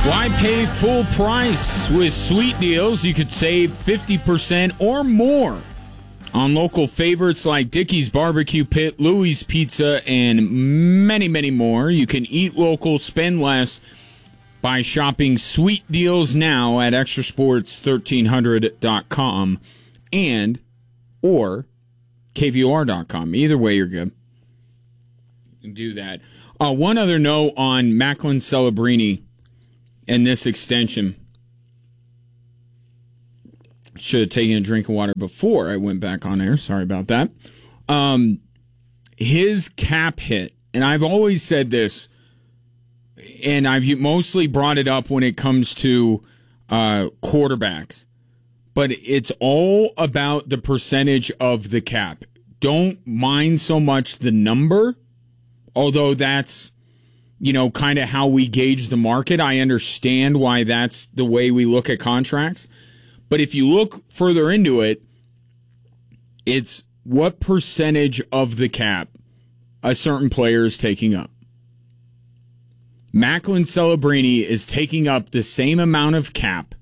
Why pay full price? With Sweet Deals, you could save 50% or more on local favorites like Dickey's Barbecue Pit, Louie's Pizza, and many, many more. You can eat local, spend less by shopping Sweet Deals now at extrasports1300.com and or kvor.com. Either way, you're good. You can do that. One other note on Macklin Celebrini and this extension. Should have taken a drink of water before I went back on air. Sorry about that. His cap hit, and I've always said this, and I've mostly brought it up when it comes to quarterbacks, but it's all about the percentage of the cap. Don't mind so much the number, although that's, kind of how we gauge the market. I understand why that's the way we look at contracts. But if you look further into it, it's what percentage of the cap a certain player is taking up. Macklin Celebrini is taking up the same amount of cap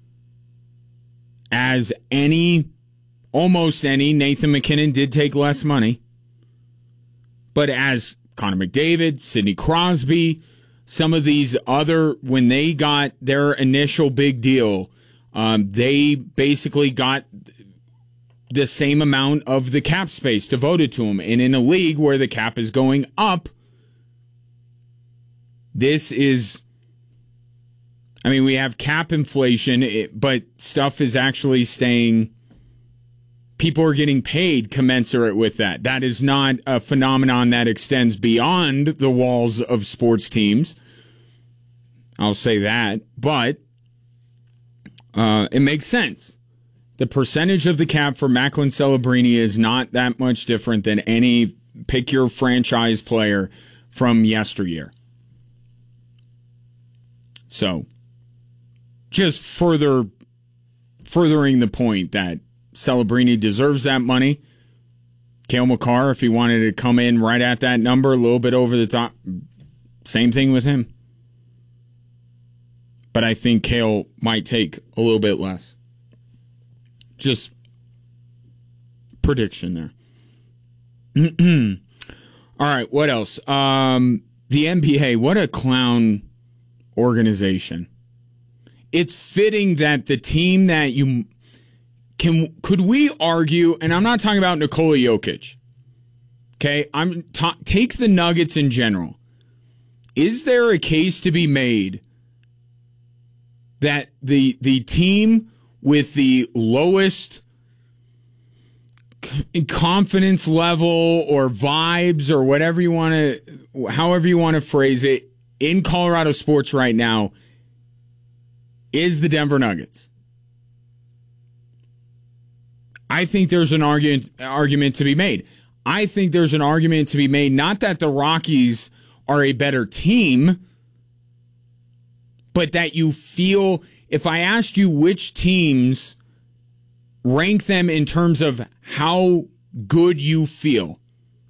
as almost any. Nathan McKinnon did take less money. But as Connor McDavid, Sidney Crosby, some of these other, when they got their initial big deal, they basically got the same amount of the cap space devoted to them. And in a league where the cap is going up, we have cap inflation, but stuff is actually staying. People are getting paid commensurate with that. That is not a phenomenon that extends beyond the walls of sports teams. I'll say that. But it makes sense. The percentage of the cap for Macklin Celebrini is not that much different than any pick your franchise player from yesteryear. So, just furthering the point that Celebrini deserves that money. Cale Makar, if he wanted to come in right at that number, a little bit over the top, same thing with him. But I think Cale might take a little bit less. Just prediction there. All right, what else? The NBA, what a clown organization. It's fitting that the team that you could we argue, and I'm not talking about Nikola Jokic. Okay, take the Nuggets in general. Is there a case to be made that the team with the lowest confidence level or vibes or whatever you want to, however you want to phrase it, in Colorado sports right now is the Denver Nuggets? I think there's an argument to be made. I think there's an argument to be made, not that the Rockies are a better team, but that you feel, if I asked you which teams, rank them in terms of how good you feel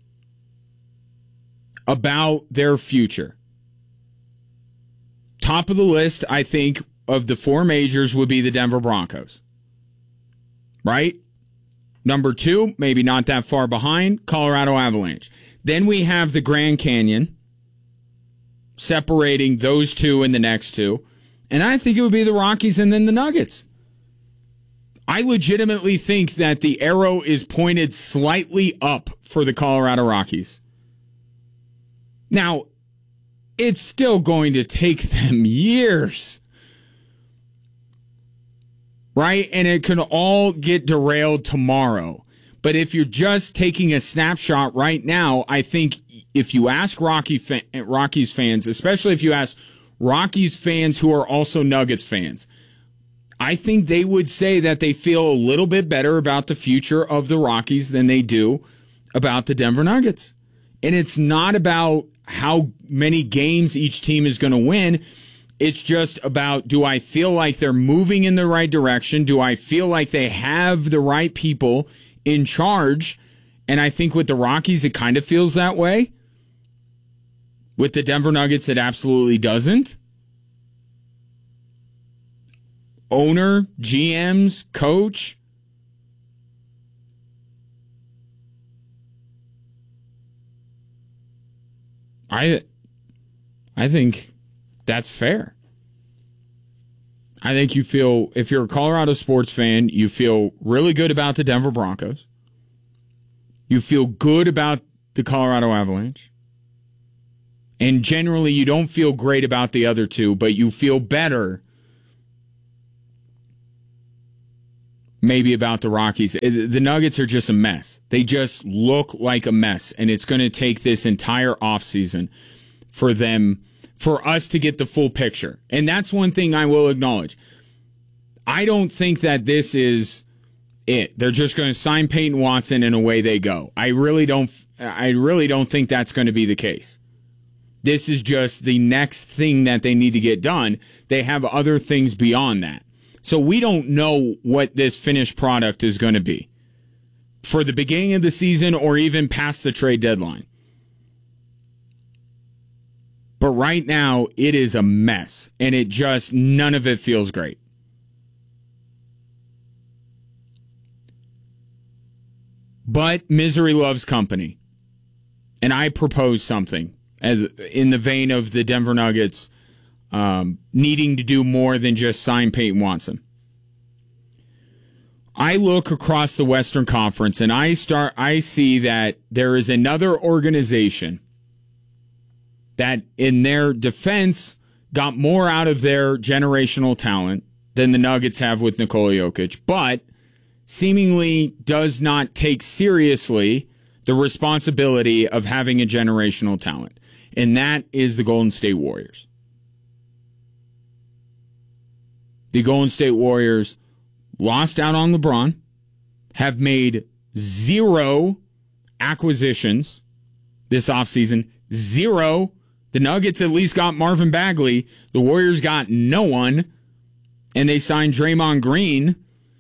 about their future. Top of the list, I think, of the four majors would be the Denver Broncos. Right? Number two, maybe not that far behind, Colorado Avalanche. Then we have the Grand Canyon, separating those two and the next two. And I think it would be the Rockies and then the Nuggets. I legitimately think that the arrow is pointed slightly up for the Colorado Rockies. Now, it's still going to take them years, right? And it can all get derailed tomorrow. But if you're just taking a snapshot right now, I think if you ask Rockies fans, especially if you ask Rockies fans who are also Nuggets fans, I think they would say that they feel a little bit better about the future of the Rockies than they do about the Denver Nuggets. And it's not about how many games each team is going to win. It's just about, do I feel like they're moving in the right direction? Do I feel like they have the right people in charge? And I think with the Rockies, it kind of feels that way. With the Denver Nuggets, it absolutely doesn't. owner, GMs, coach. I think that's fair. I think you feel, if you're a Colorado sports fan, you feel really good about the Denver Broncos. You feel good about the Colorado Avalanche. And generally, you don't feel great about the other two, but you feel better maybe about the Rockies. The Nuggets are just a mess. They just look like a mess, and it's going to take this entire offseason for us to get the full picture. And that's one thing I will acknowledge. I don't think that this is it. They're just going to sign Peyton Watson and away they go. I really don't think that's going to be the case. This is just the next thing that they need to get done. They have other things beyond that. So we don't know what this finished product is going to be for the beginning of the season or even past the trade deadline. But right now, it is a mess, and none of it feels great. But misery loves company. And I propose something as in the vein of the Denver Nuggets needing to do more than just sign Peyton Watson. I look across the Western Conference and I see that there is another organization that in their defense got more out of their generational talent than the Nuggets have with Nikola Jokic, but seemingly does not take seriously the responsibility of having a generational talent. And that is the Golden State Warriors. The Golden State Warriors lost out on LeBron, have made 0 acquisitions this offseason. 0. The Nuggets at least got Marvin Bagley. The Warriors got no one. And they signed Draymond Green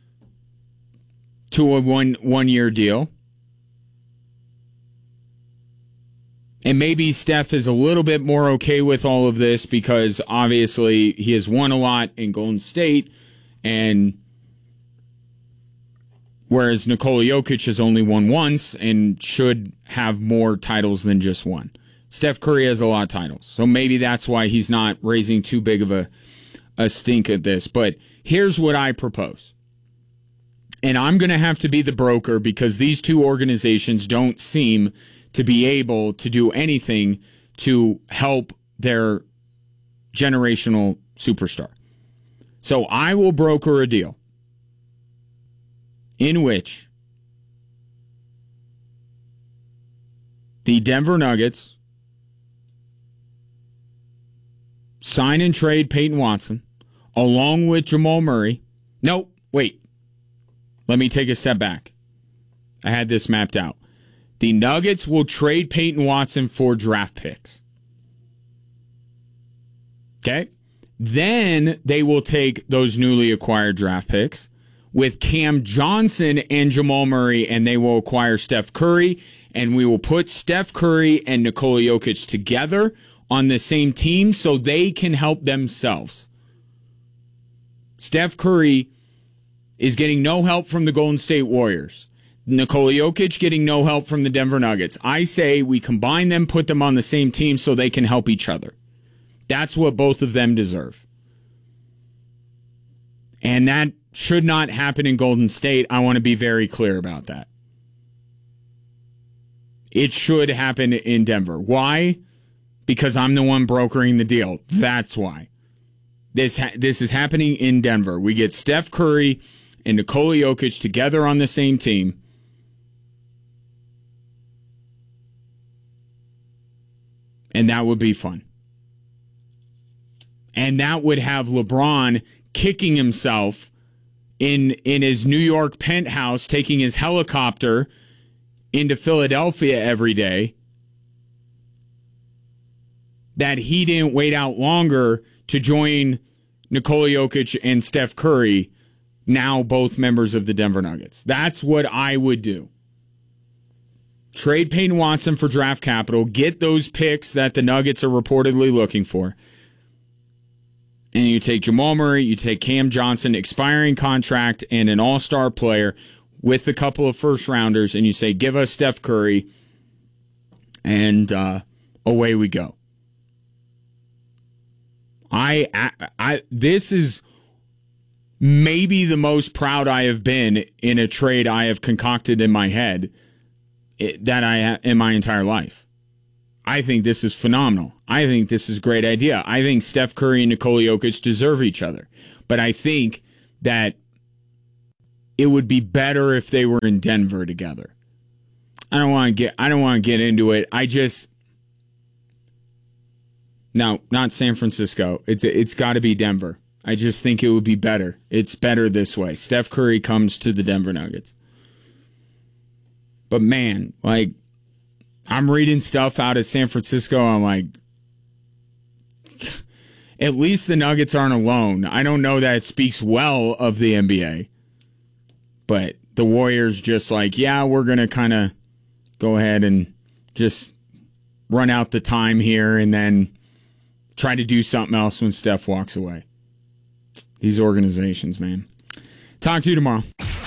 to a one-year deal. And maybe Steph is a little bit more okay with all of this because obviously he has won a lot in Golden State, and whereas Nikola Jokic has only won once and should have more titles than just one. Steph Curry has a lot of titles, so maybe that's why he's not raising too big of a stink at this. But here's what I propose. And I'm going to have to be the broker because these two organizations don't seem to be able to do anything to help their generational superstar. So I will broker a deal in which the Denver Nuggets sign and trade Peyton Watson along with Jamal Murray. No, wait. Let me take a step back. I had this mapped out. The Nuggets will trade Peyton Watson for draft picks. Okay? Then they will take those newly acquired draft picks with Cam Johnson and Jamal Murray, and they will acquire Steph Curry, and we will put Steph Curry and Nikola Jokic together on the same team so they can help themselves. Steph Curry is getting no help from the Golden State Warriors. Nikola Jokic getting no help from the Denver Nuggets. I say we combine them, put them on the same team so they can help each other. That's what both of them deserve. And that should not happen in Golden State. I want to be very clear about that. It should happen in Denver. Why? Because I'm the one brokering the deal. That's why. This is happening in Denver. We get Steph Curry and Nikola Jokic together on the same team. And that would be fun. And that would have LeBron kicking himself in his New York penthouse, taking his helicopter into Philadelphia every day, that he didn't wait out longer to join Nikola Jokic and Steph Curry, now both members of the Denver Nuggets. That's what I would do. Trade Peyton Watson for draft capital, get those picks that the Nuggets are reportedly looking for, and you take Jamal Murray, you take Cam Johnson, expiring contract, and an all-star player with a couple of first-rounders, and you say, give us Steph Curry, and away we go. This is maybe the most proud I have been in a trade I have concocted in my head that I have in my entire life. I think this is phenomenal. I think this is a great idea. I think Steph Curry and Nikola Jokic deserve each other. But I think that it would be better if they were in Denver together. I don't want to get into it. No, not San Francisco. It's got to be Denver. I just think it would be better. It's better this way. Steph Curry comes to the Denver Nuggets. But man, like, I'm reading stuff out of San Francisco. I'm like, at least the Nuggets aren't alone. I don't know that it speaks well of the NBA. But the Warriors just like, yeah, we're going to kind of go ahead and just run out the time here and then try to do something else when Steph walks away. These organizations, man. Talk to you tomorrow.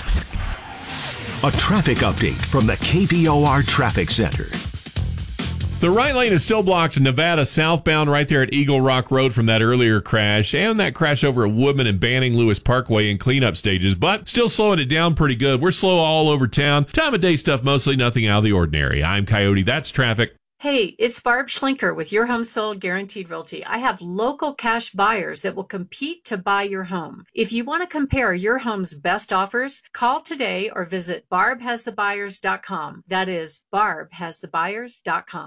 A traffic update from the KVOR Traffic Center. The right lane is still blocked Nevada southbound right there at Eagle Rock Road from that earlier crash, and that crash over at Woodman and Banning Lewis Parkway in cleanup stages, but still slowing it down pretty good. We're slow all over town. Time of day stuff, mostly nothing out of the ordinary. I'm Coyote. That's traffic. Hey, it's Barb Schlinker with Your Home Sold Guaranteed Realty. I have local cash buyers that will compete to buy your home. If you want to compare your home's best offers, call today or visit barbhasthebuyers.com. That is barbhasthebuyers.com.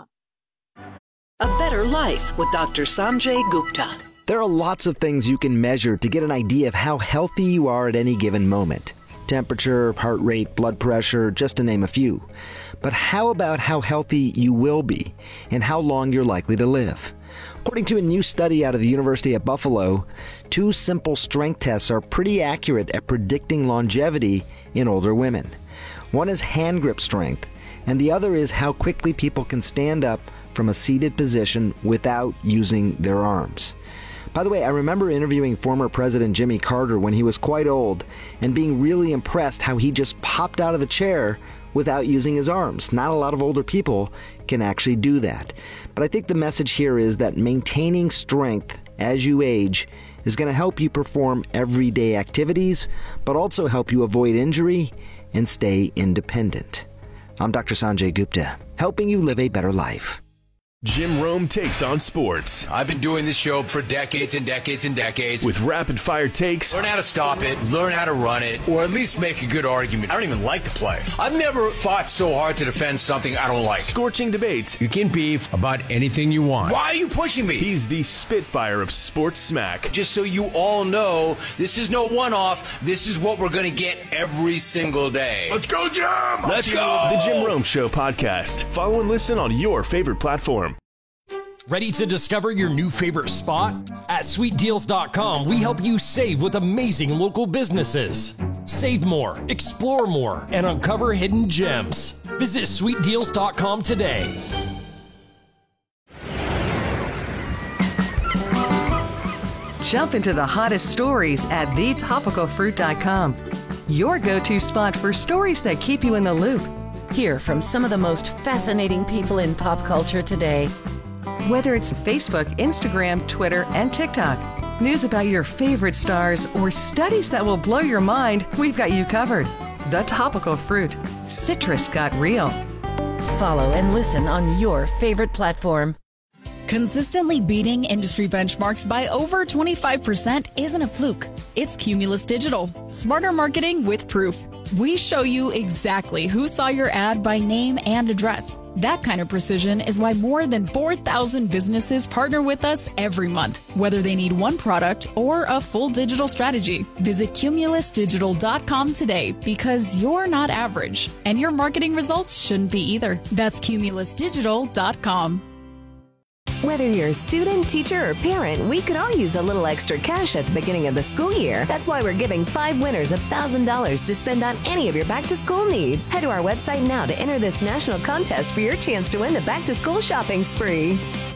A Better Life with Dr. Sanjay Gupta. There are lots of things you can measure to get an idea of how healthy you are at any given moment. Temperature, heart rate, blood pressure, just to name a few. But how about how healthy you will be and how long you're likely to live? According to a new study out of the University at Buffalo, 2 simple strength tests are pretty accurate at predicting longevity in older women. One is hand grip strength, and the other is how quickly people can stand up from a seated position without using their arms. By the way, I remember interviewing former President Jimmy Carter when he was quite old and being really impressed how he just popped out of the chair without using his arms. Not a lot of older people can actually do that. But I think the message here is that maintaining strength as you age is going to help you perform everyday activities, but also help you avoid injury and stay independent. I'm Dr. Sanjay Gupta, helping you live a better life. Jim Rome takes on sports. I've been doing this show for decades and decades and decades. With rapid-fire takes. Learn how to stop it, learn how to run it, or at least make a good argument. I don't even like to play. I've never fought so hard to defend something I don't like. Scorching debates. You can beef about anything you want. Why are you pushing me? He's the Spitfire of sports smack. Just so you all know, this is no one-off. This is what we're going to get every single day. Let's go, Jim! Let's go! The Jim Rome Show podcast. Follow and listen on your favorite platform. Ready to discover your new favorite spot? At SweetDeals.com, we help you save with amazing local businesses. Save more, explore more, and uncover hidden gems. Visit SweetDeals.com today. Jump into the hottest stories at thetopicalfruit.com. Your go-to spot for stories that keep you in the loop. Hear from some of the most fascinating people in pop culture today. Whether it's Facebook, Instagram, Twitter, and TikTok, news about your favorite stars, or studies that will blow your mind, we've got you covered. The Topical Fruit. Citrus got real. Follow and listen on your favorite platform. Consistently beating industry benchmarks by over 25% isn't a fluke. It's Cumulus Digital. Smarter marketing with proof. We show you exactly who saw your ad by name and address. That kind of precision is why more than 4,000 businesses partner with us every month, whether they need one product or a full digital strategy. Visit cumulusdigital.com today because you're not average, and your marketing results shouldn't be either. That's cumulusdigital.com. Whether you're a student, teacher, or parent, we could all use a little extra cash at the beginning of the school year. That's why we're giving 5 winners $1,000 to spend on any of your back-to-school needs. Head to our website now to enter this national contest for your chance to win the back-to-school shopping spree.